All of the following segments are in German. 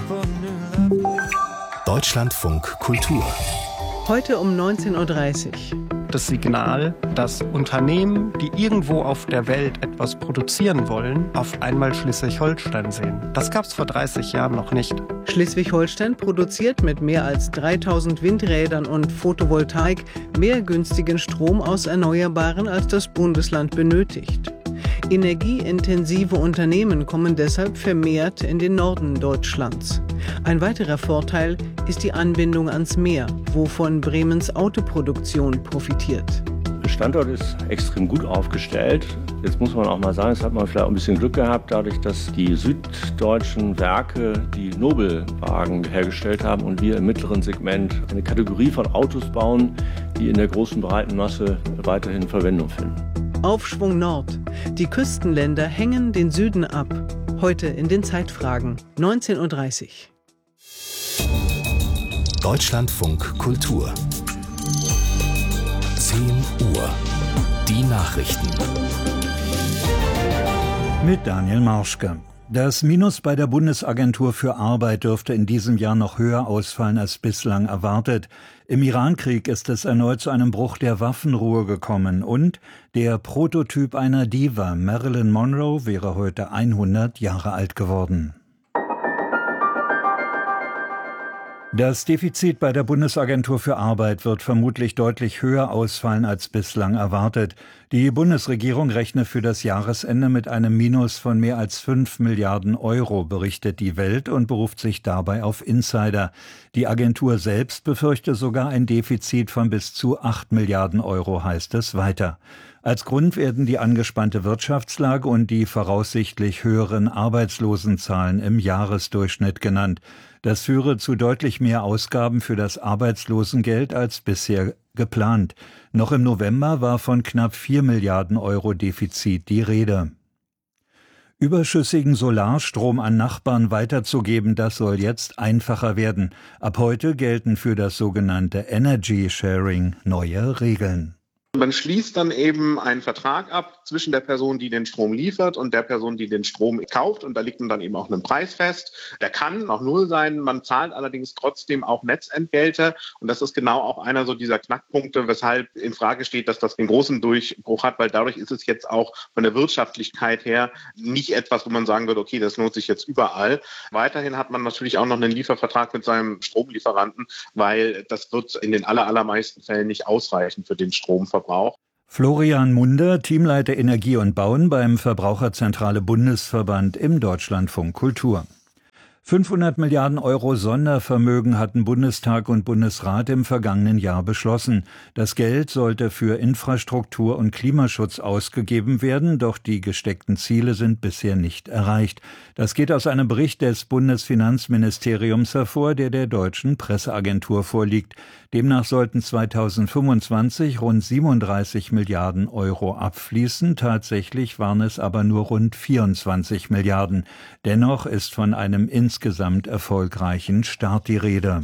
Deutschlandfunk Kultur. Heute um 19:30 Uhr. Das Signal, dass Unternehmen, die irgendwo auf der Welt etwas produzieren wollen, auf einmal Schleswig-Holstein sehen. Das gab es vor 30 Jahren noch nicht. Schleswig-Holstein produziert mit mehr als 3000 Windrädern und Photovoltaik mehr günstigen Strom aus Erneuerbaren, als das Bundesland benötigt. Energieintensive Unternehmen kommen deshalb vermehrt in den Norden Deutschlands. Ein weiterer Vorteil ist die Anbindung ans Meer, wovon Bremens Autoproduktion profitiert. Der Standort ist extrem gut aufgestellt. Jetzt muss man auch mal sagen, es hat man vielleicht auch ein bisschen Glück gehabt, dadurch, dass die süddeutschen Werke die Nobelwagen hergestellt haben und wir im mittleren Segment eine Kategorie von Autos bauen, die in der großen breiten Masse weiterhin Verwendung finden. Aufschwung Nord. Die Küstenländer hängen den Süden ab. Heute in den Zeitfragen, 19:30 Uhr. Deutschlandfunk Kultur. 10 Uhr. Die Nachrichten. Mit Daniel Marschke. Das Minus bei der Bundesagentur für Arbeit dürfte in diesem Jahr noch höher ausfallen als bislang erwartet. Im Irankrieg ist es erneut zu einem Bruch der Waffenruhe gekommen und der Prototyp einer Diva, Marilyn Monroe, wäre heute 100 Jahre alt geworden. Das Defizit bei der Bundesagentur für Arbeit wird vermutlich deutlich höher ausfallen als bislang erwartet. Die Bundesregierung rechne für das Jahresende mit einem Minus von mehr als 5 Milliarden Euro, berichtet die Welt und beruft sich dabei auf Insider. Die Agentur selbst befürchte sogar ein Defizit von bis zu 8 Milliarden Euro, heißt es weiter. Als Grund werden die angespannte Wirtschaftslage und die voraussichtlich höheren Arbeitslosenzahlen im Jahresdurchschnitt genannt. Das führe zu deutlich mehr Ausgaben für das Arbeitslosengeld als bisher geplant. Noch im November war von knapp 4 Milliarden Euro Defizit die Rede. Überschüssigen Solarstrom an Nachbarn weiterzugeben, das soll jetzt einfacher werden. Ab heute gelten für das sogenannte Energy Sharing neue Regeln. Man schließt dann eben einen Vertrag ab zwischen der Person, die den Strom liefert und der Person, die den Strom kauft. Und da liegt dann eben auch ein Preis fest. Der kann auch null sein. Man zahlt allerdings trotzdem auch Netzentgelte. Und das ist genau auch einer so dieser Knackpunkte, weshalb in Frage steht, dass das einen großen Durchbruch hat. Weil dadurch ist es jetzt auch von der Wirtschaftlichkeit her nicht etwas, wo man sagen würde, okay, das lohnt sich jetzt überall. Weiterhin hat man natürlich auch noch einen Liefervertrag mit seinem Stromlieferanten, weil das wird in den allermeisten Fällen nicht ausreichen für den Stromverbrauch. Florian Munder, Teamleiter Energie und Bauen beim Verbraucherzentrale Bundesverband im Deutschlandfunk Kultur. 500 Milliarden Euro Sondervermögen hatten Bundestag und Bundesrat im vergangenen Jahr beschlossen. Das Geld sollte für Infrastruktur und Klimaschutz ausgegeben werden, doch die gesteckten Ziele sind bisher nicht erreicht. Das geht aus einem Bericht des Bundesfinanzministeriums hervor, der der Deutschen Presseagentur vorliegt. Demnach sollten 2025 rund 37 Milliarden Euro abfließen. Tatsächlich waren es aber nur rund 24 Milliarden. Dennoch ist von einem insgesamt erfolgreichen Start die Rede.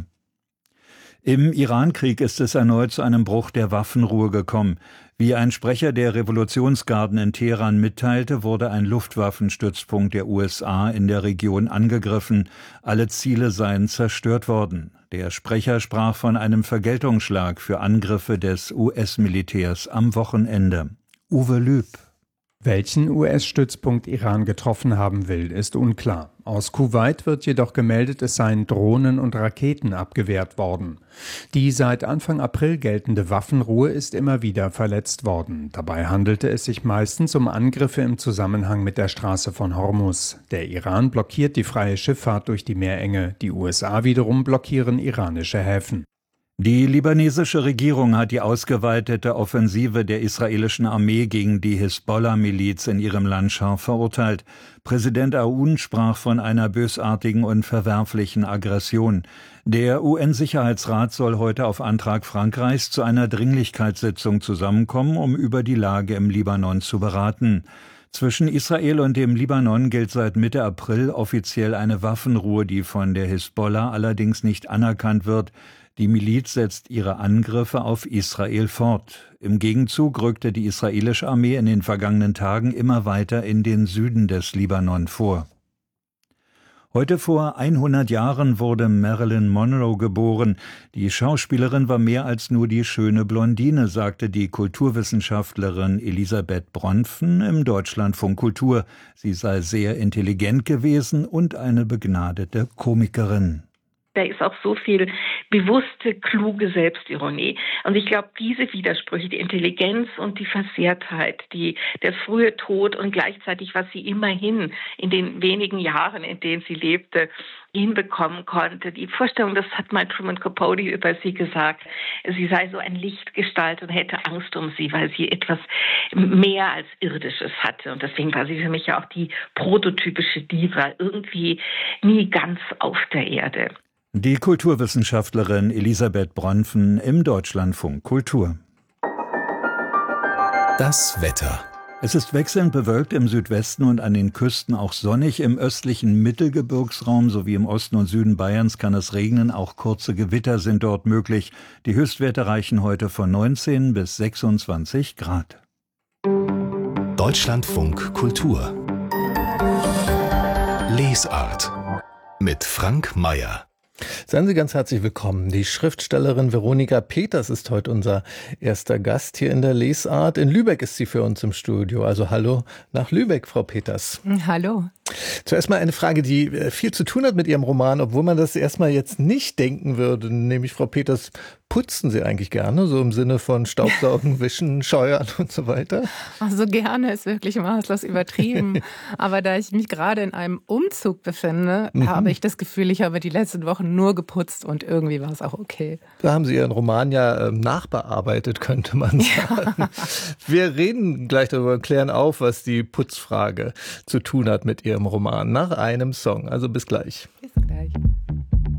Im Irankrieg ist es erneut zu einem Bruch der Waffenruhe gekommen. Wie ein Sprecher der Revolutionsgarden in Teheran mitteilte, wurde ein Luftwaffenstützpunkt der USA in der Region angegriffen. Alle Ziele seien zerstört worden. Der Sprecher sprach von einem Vergeltungsschlag für Angriffe des US-Militärs am Wochenende. Uwe Lüb. Welchen US-Stützpunkt Iran getroffen haben will, ist unklar. Aus Kuwait wird jedoch gemeldet, es seien Drohnen und Raketen abgewehrt worden. Die seit Anfang April geltende Waffenruhe ist immer wieder verletzt worden. Dabei handelte es sich meistens um Angriffe im Zusammenhang mit der Straße von Hormuz. Der Iran blockiert die freie Schifffahrt durch die Meerenge. Die USA wiederum blockieren iranische Häfen. Die libanesische Regierung hat die ausgeweitete Offensive der israelischen Armee gegen die Hisbollah-Miliz in ihrem Land scharf verurteilt. Präsident Aoun sprach von einer bösartigen und verwerflichen Aggression. Der UN-Sicherheitsrat soll heute auf Antrag Frankreichs zu einer Dringlichkeitssitzung zusammenkommen, um über die Lage im Libanon zu beraten. Zwischen Israel und dem Libanon gilt seit Mitte April offiziell eine Waffenruhe, die von der Hisbollah allerdings nicht anerkannt wird. Die Miliz setzt ihre Angriffe auf Israel fort. Im Gegenzug rückte die israelische Armee in den vergangenen Tagen immer weiter in den Süden des Libanon vor. Heute vor 100 Jahren wurde Marilyn Monroe geboren. Die Schauspielerin war mehr als nur die schöne Blondine, sagte die Kulturwissenschaftlerin Elisabeth Bronfen im Deutschlandfunk Kultur. Sie sei sehr intelligent gewesen und eine begnadete Komikerin. Da ist auch so viel bewusste, kluge Selbstironie. Und ich glaube, diese Widersprüche, die Intelligenz und die Versehrtheit, der frühe Tod und gleichzeitig, was sie immerhin in den wenigen Jahren, in denen sie lebte, hinbekommen konnte. Die Vorstellung, das hat mal Truman Capote über sie gesagt, sie sei so ein Lichtgestalt und hätte Angst um sie, weil sie etwas mehr als Irdisches hatte. Und deswegen war sie für mich ja auch die prototypische Diva, irgendwie nie ganz auf der Erde. Die Kulturwissenschaftlerin Elisabeth Bronfen im Deutschlandfunk Kultur. Das Wetter. Es ist wechselnd bewölkt im Südwesten und an den Küsten auch sonnig. Im östlichen Mittelgebirgsraum sowie im Osten und Süden Bayerns kann es regnen. Auch kurze Gewitter sind dort möglich. Die Höchstwerte reichen heute von 19 bis 26 Grad. Deutschlandfunk Kultur. Lesart mit Frank Mayer. Seien Sie ganz herzlich willkommen. Die Schriftstellerin Veronika Peters ist heute unser erster Gast hier in der Lesart. In Lübeck ist sie für uns im Studio. Also hallo nach Lübeck, Frau Peters. Hallo. Zuerst mal eine Frage, die viel zu tun hat mit Ihrem Roman, obwohl man das erstmal jetzt nicht denken würde. Nämlich, Frau Peters, putzen Sie eigentlich gerne, so im Sinne von Staubsaugen, Wischen, Scheuern und so weiter? Also gerne ist wirklich maßlos übertrieben. Aber da ich mich gerade in einem Umzug befinde, habe ich das Gefühl, ich habe die letzten Wochen nur geputzt und irgendwie war es auch okay. Da haben Sie Ihren Roman ja nachbearbeitet, könnte man sagen. Ja. Wir reden gleich darüber, klären auf, was die Putzfrage zu tun hat mit Ihrem Roman nach einem Song. Also bis gleich. Bis